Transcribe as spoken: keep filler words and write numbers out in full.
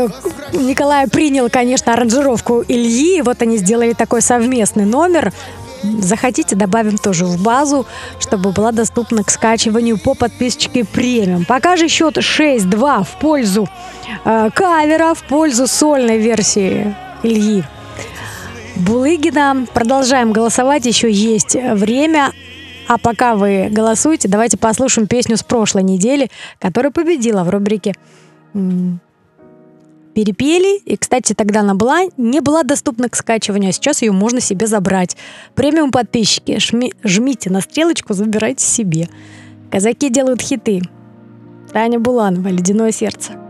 э, Николай принял, конечно, аранжировку Ильи. Вот они сделали такой совместный номер. Захотите, добавим тоже в базу, чтобы была доступна к скачиванию по подписочке премиум. Пока же счет шесть-два в пользу э, кавера, в пользу сольной версии Ильи Булыгина. Продолжаем голосовать, еще есть время. А пока вы голосуете, давайте послушаем песню с прошлой недели, которая победила в рубрике «Перепели». И, кстати, тогда она была, не была доступна к скачиванию, а сейчас ее можно себе забрать. Премиум подписчики, жми, жмите на стрелочку, забирайте себе. Казаки делают хиты. Таня Буланова, «Ледяное сердце».